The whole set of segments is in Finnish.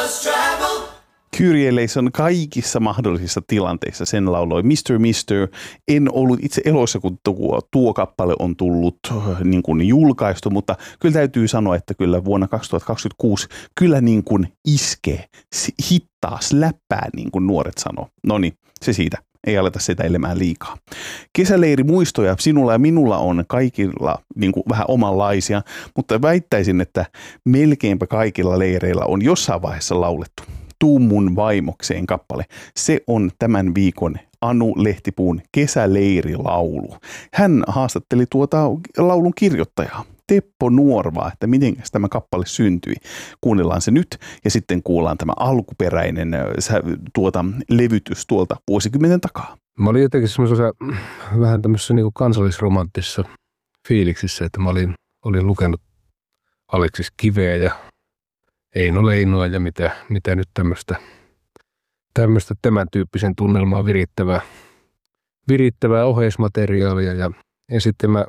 Kyrie Eleison kaikissa mahdollisissa tilanteissa sen lauloi Mr. En ollut itse elossa, kun tuo kappale on tullut niin kuin julkaistu, mutta kyllä täytyy sanoa, että kyllä vuonna 2026 kyllä niin kuin iskee, hittaa, släppää, niin kuin nuoret sanoo. Noniin, se siitä. Ei aleta sitä elämään liikaa. Kesäleiri muistoja sinulla ja minulla on kaikilla niin kuin vähän omanlaisia, mutta väittäisin, että melkeinpä kaikilla leireillä on jossain vaiheessa laulettu. Tuu mun vaimokseen kappale. Se on tämän viikon Anu Lehtipuun kesäleirilaulu. Hän haastatteli tuota laulun kirjoittajaa, Teppo Nuorvaa, että miten tämä kappale syntyi. Kuunnellaan se nyt ja sitten kuullaan tämä alkuperäinen levytys tuolta vuosikymmenen takaa. Mä olin jotenkin semmoisessa vähän tämmöisessä niin kuin kansallisromanttisessa fiiliksissä, että mä olin lukenut Aleksis Kiveä ja Eino Leinoa ja mitä nyt tämmöistä tämän tyyppisen tunnelmaa virittävää oheismateriaalia ja sitten mä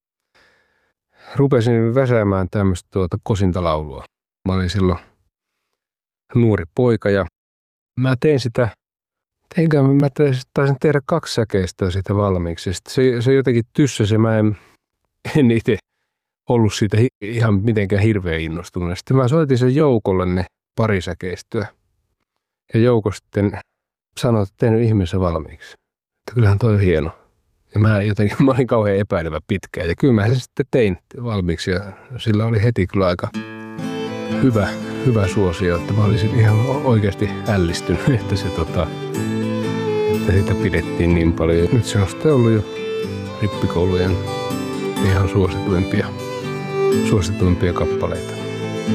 rupesin väsäämään tämmöistä kosintalaulua. Mä olin silloin nuori poika ja mä taisin tehdä 2 säkeistöä siitä valmiiksi. Se jotenkin tyssäsi, mä en itse ollut siitä ihan mitenkään hirveän innostunut. Sitten mä soitin sen Joukolle ne 2 säkeistöä. Ja Jouko sitten sanoi, että tein ihmeessä valmiiksi. Että kyllähän toi on hieno. Ja mä olin kauhean epäilevä pitkään. Ja kyllä mä sen sitten tein valmiiksi. Ja sillä oli heti kyllä aika hyvä suosio. Että mä olisin ihan oikeasti ällistynyt, että siitä pidettiin niin paljon. Nyt se on sitten ollut jo rippikoulujen ihan suosituimpia kappaleita.